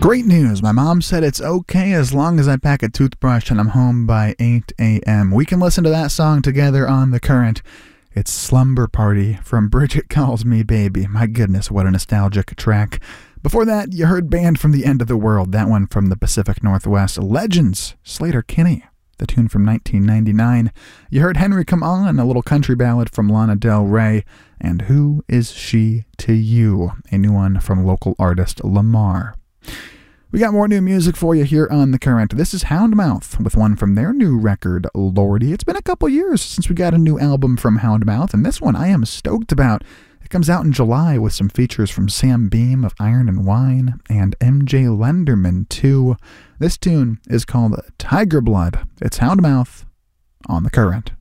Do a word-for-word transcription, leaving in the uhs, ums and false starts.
Great news. My mom said it's okay as long as I pack a toothbrush and I'm home by eight a.m. We can listen to that song together on The Current. It's Slumber Party from Bridget Calls Me Baby. My goodness, what a nostalgic track. Before that, you heard Band from the End of the World, that one from the Pacific Northwest. Legends, Sleater-Kinney, the tune from nineteen ninety-nine. You heard Henry Come On, a little country ballad from Lana Del Rey. And Who Is She to You, a new one from local artist Lamar. We got more new music for you here on The Current. This is Houndmouth with one from their new record, Lordy. It's been a couple years since we got a new album from Houndmouth, and this one I am stoked about. It comes out in July with some features from Sam Beam of Iron and Wine and M J Lenderman, too. This tune is called Tiger Blood. It's Houndmouth on The Current.